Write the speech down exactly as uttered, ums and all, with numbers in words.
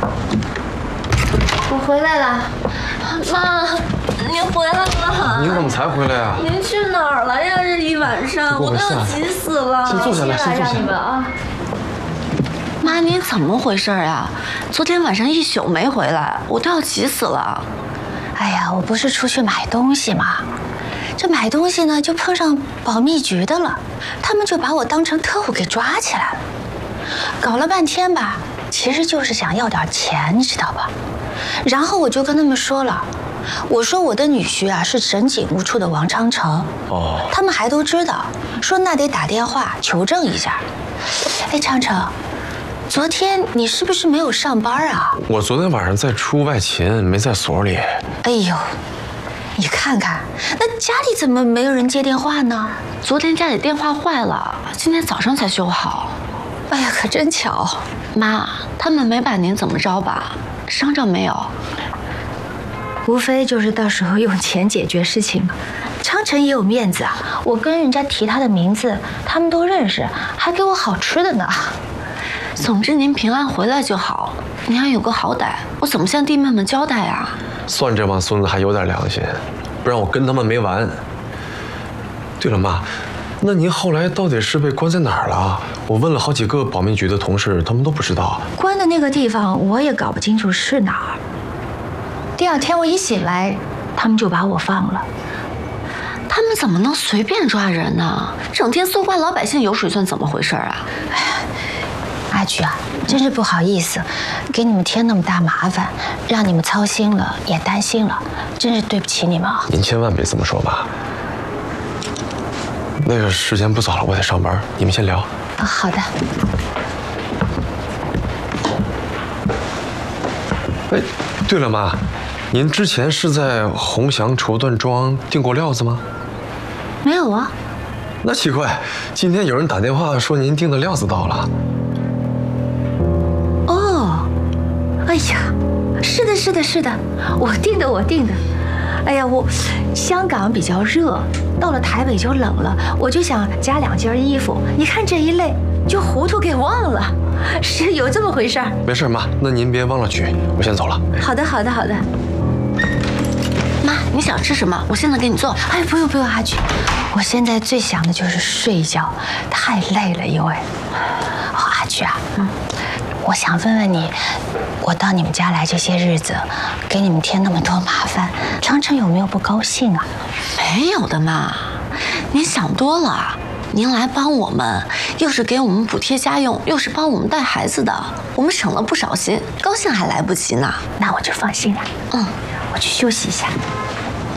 我回来了，妈，您回来了。 您怎么才回来呀？ 您去哪儿了呀？这一晚上，我都要急死了。 先坐下来，先坐下来啊。 妈，你怎么回事呀？昨天晚上一宿没回来，我都要急死了。 哎呀，我不是出去买东西吗？这买东西呢，就碰上保密局的了，他们就把我当成特务给抓起来了。搞了半天吧，其实就是想要点钱，你知道吧？然后我就跟他们说了，我说我的女婿啊是省警务处的王昌成。哦，他们还都知道，说那得打电话求证一下。哎，昌成，昨天你是不是没有上班啊？ 我昨天晚上在出外勤，没在所里。 哎呦，你看看，那家里怎么没有人接电话呢？ 昨天家里电话坏了，今天早上才修好。 哎呀，可真巧。 妈，他们没把您怎么着吧？伤着没有？ 无非就是到时候用钱解决事情嘛。昌成也有面子啊，我跟人家提他的名字，他们都认识，还给我好吃的呢。 总之您平安回来就好，您还有个好歹，我怎么向弟妹们交代啊？ 算这帮孙子还有点良心，不然我跟他们没完。对了，妈，那您后来到底是被关在哪儿了？我问了好几个保密局的同事，他们都不知道。 关的那个地方我也搞不清楚是哪儿。第二天我一醒来，他们就把我放了。 他们怎么能随便抓人呢？整天搜刮老百姓油水算怎么回事啊？ 哎呀，阿菊啊，真是不好意思，给你们添那么大麻烦，让你们操心了，也担心了，真是对不起你们啊！ 您千万别这么说吧。那个时间不早了，我得上班，你们先聊。 啊，好的。 哎，对了，妈，您之前是在鸿祥绸缎庄订过料子吗？ 没有啊。 那奇怪，今天有人打电话说您订的料子到了。 哦，哎呀，是的，是的，是的，我订的，我订的。哎呀，我香港比较热，到了台北就冷了，我就想加两件衣服。你看这一累，就糊涂给忘了，是有这么回事儿。 没事，妈，那您别忘了取，我先走了。 好的，好的，好的。 妈，你想吃什么？我现在给你做。 哎，不用不用，阿菊，我现在最想的就是睡觉，太累了，因为……哦，阿菊啊，嗯，我想问问你，我到你们家来这些日子，给你们添那么多麻烦，昌成有没有不高兴啊？ 没有的妈，您想多了。您来帮我们，又是给我们补贴家用，又是帮我们带孩子的，我们省了不少心，高兴还来不及呢。 那我就放心了。 嗯， 我去休息一下。